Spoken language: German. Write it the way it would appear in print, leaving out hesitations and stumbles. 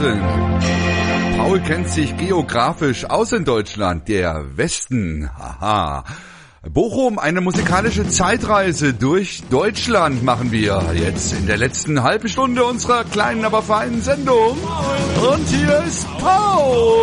Wahnsinn. Paul kennt sich geografisch aus in Deutschland, der Westen. Haha. Bochum, eine musikalische Zeitreise durch Deutschland machen wir jetzt in der letzten halben Stunde unserer kleinen, aber feinen Sendung. Und hier ist Paul.